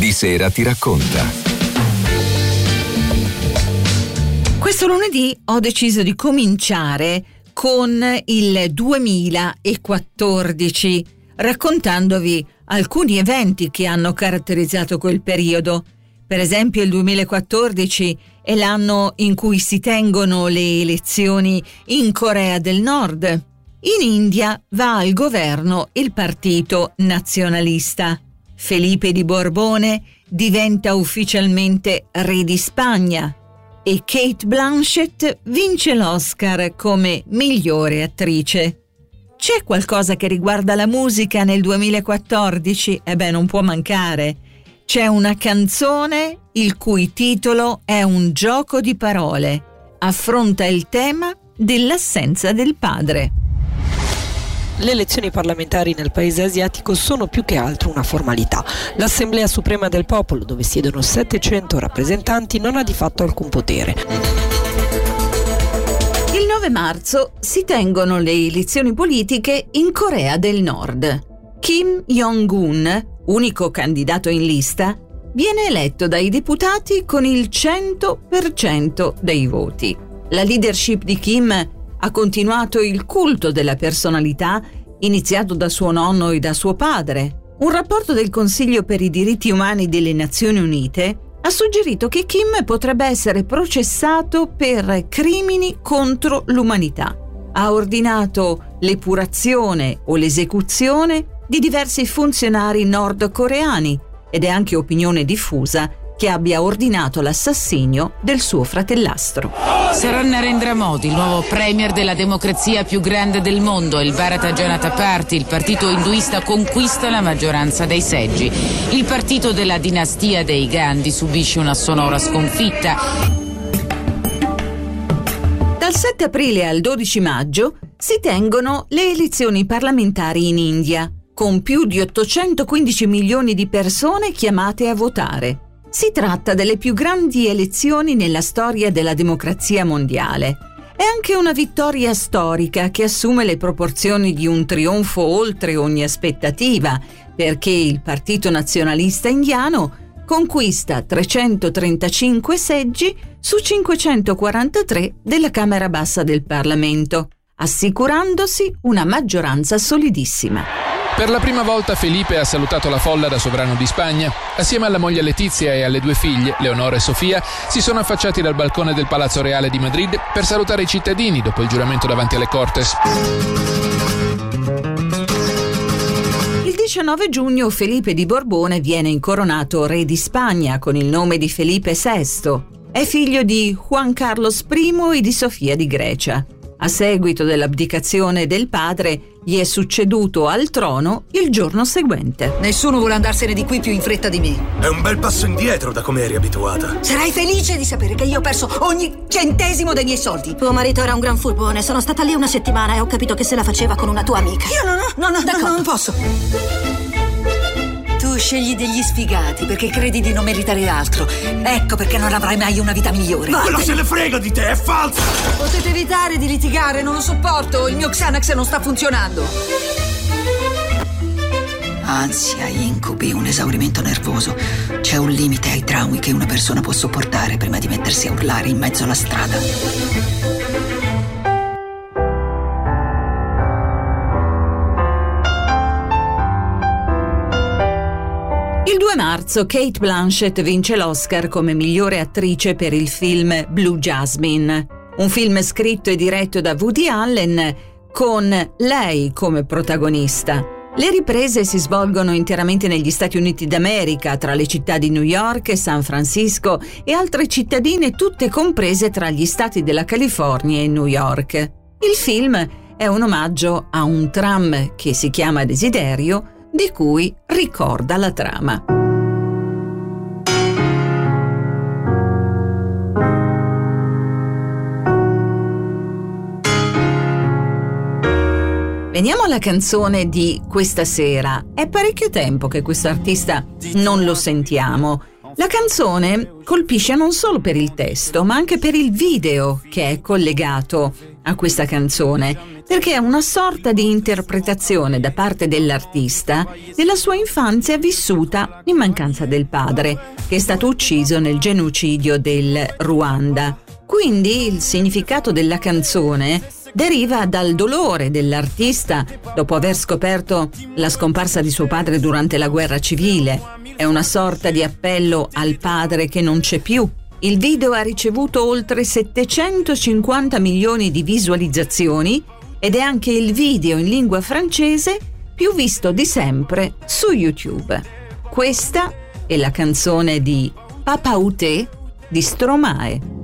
Di Sera Ti Racconta. Questo lunedì ho deciso di cominciare con il 2014, raccontandovi alcuni eventi che hanno caratterizzato quel periodo. Per esempio, il 2014 è l'anno in cui si tengono le elezioni in Corea del Nord. In India va al governo il partito nazionalista. Felipe di Borbone diventa ufficialmente re di Spagna e Cate Blanchett vince l'Oscar come migliore attrice. C'è qualcosa che riguarda la musica nel 2014? Non può mancare. C'è una canzone il cui titolo è un gioco di parole. Affronta il tema dell'assenza del padre. Le elezioni parlamentari nel paese asiatico sono più che altro una formalità. L'Assemblea Suprema del Popolo, dove siedono 700 rappresentanti, non ha di fatto alcun potere. Il 9 marzo si tengono le elezioni politiche in Corea del Nord. Kim Jong-un, unico candidato in lista, viene eletto dai deputati con il 100% dei voti. La leadership di Kim ha continuato il culto della personalità iniziato da suo nonno e da suo padre. Un rapporto del Consiglio per i diritti umani delle Nazioni Unite ha suggerito che Kim potrebbe essere processato per crimini contro l'umanità. Ha ordinato l'epurazione o l'esecuzione di diversi funzionari nordcoreani ed è anche opinione diffusa che abbia ordinato l'assassinio del suo fratellastro. Sarà Narendra Modi, il nuovo premier della democrazia più grande del mondo. Il Bharatiya Janata Party, il partito induista, conquista la maggioranza dei seggi. Il partito della dinastia dei Gandhi subisce una sonora sconfitta. Dal 7 aprile al 12 maggio si tengono le elezioni parlamentari in India, con più di 815 milioni di persone chiamate a votare. Si tratta delle più grandi elezioni nella storia della democrazia mondiale. È anche una vittoria storica che assume le proporzioni di un trionfo oltre ogni aspettativa, perché il Partito Nazionalista Indiano conquista 335 seggi su 543 della Camera Bassa del Parlamento, assicurandosi una maggioranza solidissima. Per la prima volta Felipe ha salutato la folla da sovrano di Spagna. Assieme alla moglie Letizia e alle due figlie, Leonora e Sofia, si sono affacciati dal balcone del Palazzo Reale di Madrid per salutare i cittadini dopo il giuramento davanti alle Cortes. Il 19 giugno Felipe di Borbone viene incoronato re di Spagna con il nome di Felipe VI. È figlio di Juan Carlos I e di Sofia di Grecia. A seguito dell'abdicazione del padre, gli è succeduto al trono il giorno seguente. Nessuno vuole andarsene di qui più in fretta di me. È un bel passo indietro da come eri abituata. Sarai felice di sapere che io ho perso ogni centesimo dei miei soldi. Tuo marito era un gran furbone. Sono stata lì una settimana e ho capito che se la faceva con una tua amica. Io non posso. Tu scegli degli sfigati perché credi di non meritare altro. Ecco perché non avrai mai una vita migliore. Quello se ne frega di te, è falso! Potete evitare di litigare, non lo sopporto. Il mio Xanax non sta funzionando. Ansia, incubi, un esaurimento nervoso. C'è un limite ai traumi che una persona può sopportare prima di mettersi a urlare in mezzo alla strada. Il 2 marzo Cate Blanchett vince l'Oscar come migliore attrice per il film Blue Jasmine, un film scritto e diretto da Woody Allen con lei come protagonista. Le riprese si svolgono interamente negli Stati Uniti d'America, tra le città di New York e San Francisco e altre cittadine tutte comprese tra gli stati della California e New York. Il film è un omaggio a un tram che si chiama Desiderio, di cui ricorda la trama. Veniamo alla canzone di questa sera. È parecchio tempo che questo artista non lo sentiamo. La canzone colpisce non solo per il testo, ma anche per il video che è collegato a questa canzone. perché è una sorta di interpretazione da parte dell'artista della sua infanzia vissuta in mancanza del padre, che è stato ucciso nel genocidio del Ruanda. Quindi il significato della canzone deriva dal dolore dell'artista dopo aver scoperto la scomparsa di suo padre durante la guerra civile. È una sorta di appello al padre che non c'è più. Il video ha ricevuto oltre 750 milioni di visualizzazioni ed è anche il video in lingua francese più visto di sempre su YouTube. Questa è la canzone di Papa Outé di Stromae.